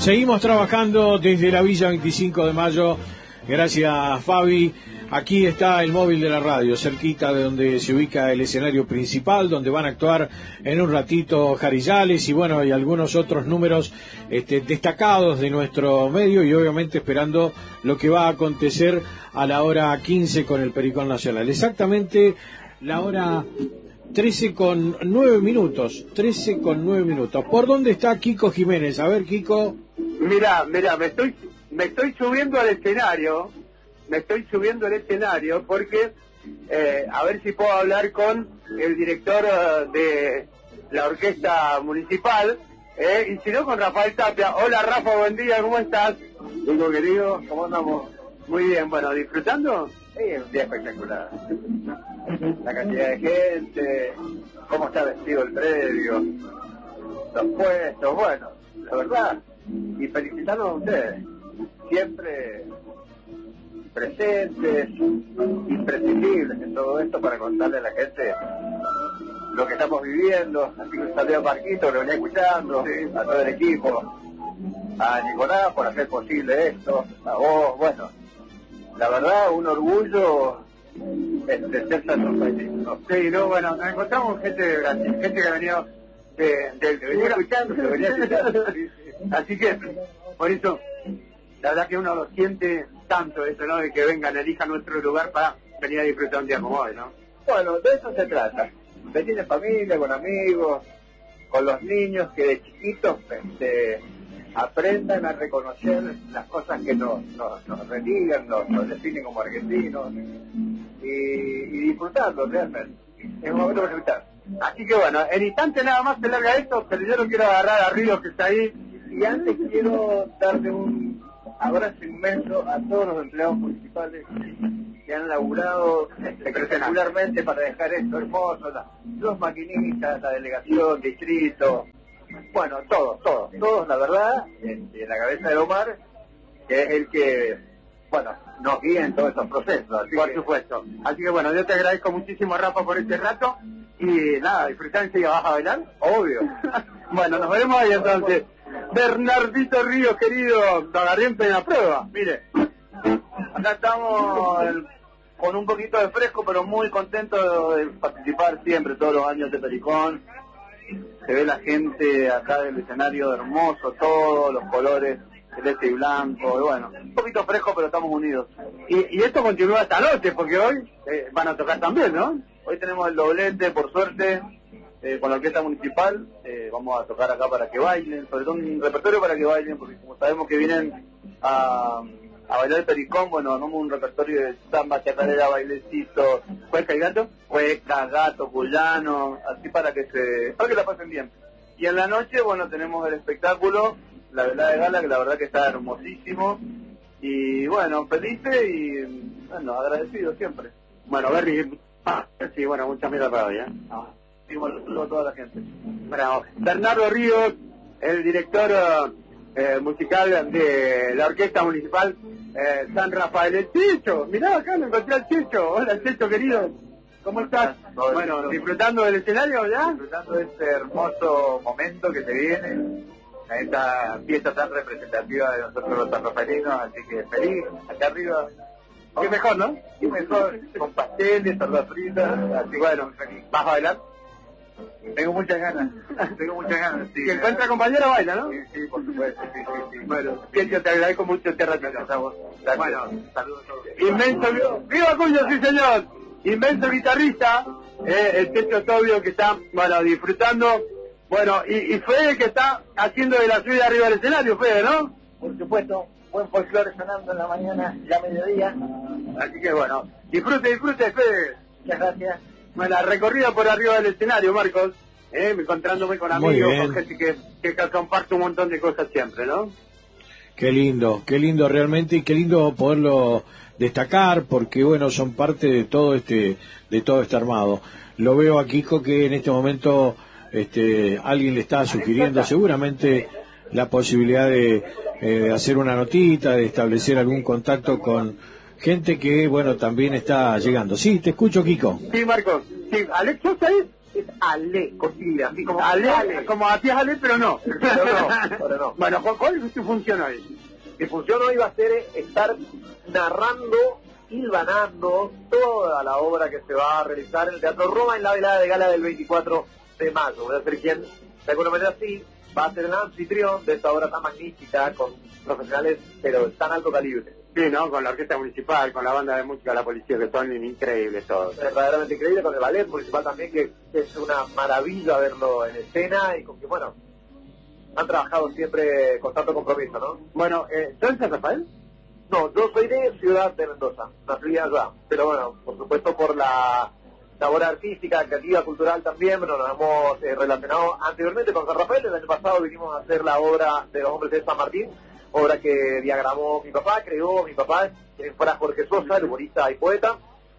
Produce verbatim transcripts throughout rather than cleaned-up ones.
Seguimos trabajando desde la Villa veinticinco de Mayo. Gracias, Fabi. Aquí está el móvil de la radio, cerquita de donde se ubica el escenario principal, donde van a actuar en un ratito Jarillales y bueno, y algunos otros números este, destacados de nuestro medio, y obviamente esperando lo que va a acontecer a la hora quince con el Pericón Nacional. Exactamente la hora trece con nueve minutos, trece con nueve minutos. ¿Por dónde está Kiko Jiménez? A ver, Kiko. Mirá, mirá, me estoy, me estoy subiendo al escenario, me estoy subiendo al escenario porque, eh, a ver si puedo hablar con el director uh, de la orquesta municipal, eh, y si no con Rafael Tapia. Hola Rafa, buen día, ¿cómo estás? Digo, querido, ¿cómo andamos? Muy bien, bueno, ¿disfrutando? Sí, es un día espectacular. La cantidad de gente, cómo está vestido el predio, los puestos, bueno, la verdad, y felicitarlos a ustedes, siempre presentes, imprescindibles en todo esto para contarle a la gente lo que estamos viviendo. Así que un saludo a Marquito, que lo venía escuchando, sí, a todo el equipo, a Nicolás por hacer posible esto, a vos, bueno, la verdad, un orgullo de ser sanrafalino. Sí, no, bueno, nos encontramos gente de Brasil, gente que ha venido de, de, de venir escuchando, que venía escuchando. Así que, por eso, la verdad que uno lo siente tanto eso, ¿no? De que vengan, elijan nuestro lugar para venir a disfrutar un día como hoy, ¿no? Bueno, de eso se trata. Venir en familia, con amigos, con los niños que de chiquitos este, aprendan a reconocer las cosas que nos, nos, nos religan, nos, nos definen como argentinos, y, y disfrutando realmente. Es un momento para disfrutar. Así que bueno, en instante nada más se larga esto, pero yo no quiero agarrar a Río que está ahí. Y antes quiero darle un abrazo inmenso a todos los empleados municipales que han laburado espectacularmente para dejar esto hermoso, la, los maquinistas, la delegación, distrito, bueno, todos, todos, todos, la verdad, en, en la cabeza de Omar, que es el que, bueno, nos guía en todos estos procesos. Así por que... supuesto. Así que bueno, yo te agradezco muchísimo, Rafa, por este rato, y nada, disfrutar y vas a bailar, obvio. Bueno, nos veremos ahí entonces. Bernardito Ríos, querido, lo agarré en plena prueba. Mire, acá estamos el, con un poquito de fresco, pero muy contentos de participar siempre, todos los años de Pericón. Se ve la gente acá del escenario hermoso, todos los colores, celeste y blanco, y bueno, un poquito fresco, pero estamos unidos. Y, y esto continúa esta noche, porque hoy eh, van a tocar también, ¿no? Hoy tenemos el doblete, por suerte. Eh, con la orquesta municipal, eh, vamos a tocar acá para que bailen, sobre todo un repertorio para que bailen, porque como sabemos que vienen a, a bailar el Pericón, bueno, armamos un repertorio de samba, chacarera, bailecito, cueca y gato, cueca, gato, cuyano, así para que se, para que la pasen bien. Y en la noche, bueno, tenemos el espectáculo, la velada de gala, que la verdad que está hermosísimo, y bueno, felices y, bueno, agradecidos siempre. Bueno, Berry, ah, sí, bueno, muchas gracias radio, ¿eh? Ah. Y bueno, saludo a toda la gente. Bravo. Bernardo Ríos, el director eh, musical de la orquesta municipal eh, San Rafael. El Chicho, mirá acá me encontré al Chicho. Hola Chicho, querido. ¿Cómo estás? Todo bueno, bien. ¿Disfrutando del escenario ya? Disfrutando de este hermoso momento que se viene, a esta fiesta tan representativa de nosotros los sanrafaelinos, así que feliz, acá arriba. Qué mejor, ¿no? Qué mejor, con pasteles, tortas fritas, así bueno, feliz. ¿Vas a bailar? Tengo muchas ganas, tengo muchas ganas, sí. Que encuentra compañero baila, ¿no? Sí, sí, por supuesto, sí, sí, sí. Bueno, bien, yo te agradezco mucho este rato. Bueno, saludos a todos. Inmenso, ¡viva Cuyo, sí señor! Inmenso guitarrista, eh, el Checho Tobio que está, bueno, disfrutando, bueno, y, y Fede que está haciendo de la suya arriba del escenario, Fede, ¿no? Por supuesto, buen folclore sonando en la mañana, ya mediodía. Así que bueno, disfrute, disfrute, Fede. Muchas gracias. Bueno, la recorrida por arriba del escenario, Marcos, eh, encontrándome con amigos, con gente que, que comparte un montón de cosas siempre, ¿no? Qué lindo, qué lindo realmente, y qué lindo poderlo destacar, porque bueno, son parte de todo este, de todo este armado. Lo veo a Kiko que en este momento, este, alguien le está sugiriendo seguramente la posibilidad de eh, hacer una notita, de establecer algún contacto con gente que, bueno, también está llegando. Sí, te escucho, Kiko. Sí, Marcos. Sí, ¿Alex, sos ahí? es Ale, con tilde, así como Ale, Ale. como hacías Ale, pero no. Pero no, pero no. Bueno, Juan, ¿cuál es tu función hoy? Mi función hoy va a ser estar narrando, hilvanando toda la obra que se va a realizar en el Teatro Roma en la velada de gala del veinticuatro de mayo. Voy a ser quien, de alguna manera sí, va a ser el anfitrión de esta obra tan magnífica, con profesionales, pero de tan alto calibre. Sí, ¿no? Con la orquesta municipal, con la banda de música de la policía, que son increíbles todos. Verdaderamente increíble, con el ballet municipal también, que es una maravilla verlo en escena y con que, bueno, han trabajado siempre con tanto compromiso, ¿no? Bueno, eh, ¿tú eres San Rafael? No, yo soy de Ciudad de Mendoza, nací allá, pero bueno, por supuesto por la labor artística, creativa, cultural también, pero nos hemos eh, relacionado anteriormente con San Rafael. El año pasado vinimos a hacer la obra de los hombres de San Martín, obra que diagramó mi papá, creó mi papá, quien fuera Jorge Sosa, el humorista y poeta,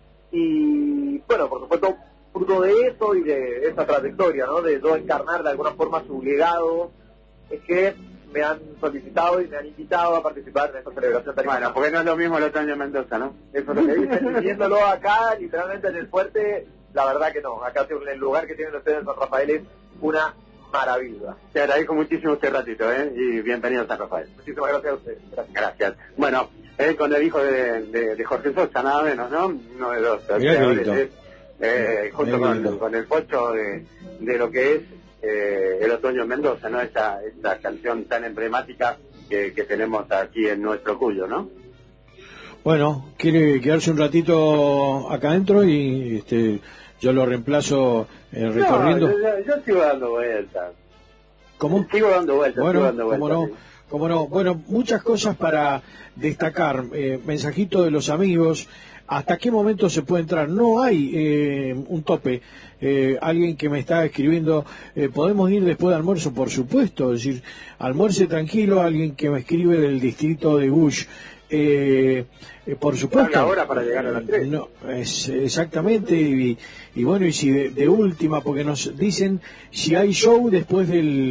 y bueno, por supuesto, fruto de eso y de esa trayectoria, ¿no? De yo encarnar de alguna forma su legado, es que me han solicitado y me han invitado a participar en esta celebración tan Bueno, porque no es lo mismo el otoño en Mendoza, ¿no? Eso es lo que dicen, viéndolo acá, literalmente en el fuerte, la verdad que no. Acá el lugar que tienen ustedes en San Rafael es una maravilla. Te agradezco muchísimo este ratito, ¿eh? Y bienvenido a San Rafael. Muchísimas gracias a ustedes. Gracias. Gracias. Bueno, eh, con el hijo de, de, de Jorge Sosa, nada menos, ¿no? Uno de los creadores, eh, junto con, con el pocho de, de lo que es eh, el otoño en Mendoza, ¿no? Esta, esta canción tan emblemática que, que tenemos aquí en nuestro Cuyo, ¿no? Bueno, quiere quedarse un ratito acá adentro y este, yo lo reemplazo eh, recorriendo. No, yo, yo sigo dando vueltas. ¿Cómo? Sigo dando vueltas, bueno, sigo dando vueltas. ¿cómo no? ¿Cómo no? Bueno, muchas cosas para destacar. Eh, mensajito de los amigos. ¿Hasta qué momento se puede entrar? No hay eh, un tope. Eh, alguien que me está escribiendo, eh, ¿podemos ir después de almuerzo? Por supuesto. Es decir, almuerce tranquilo. Alguien que me escribe del distrito de Gush. Eh, eh, por supuesto. Ahora para llegar a las tres. No, es, exactamente. Y, y bueno, y si de, de última, porque nos dicen si hay show después del